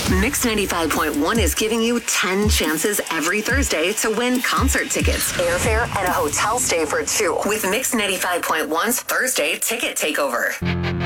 Mix 95.1 is giving you 10 chances every Thursday to win concert tickets, airfare, and a hotel stay for two with Mix 95.1's Thursday Ticket Takeover.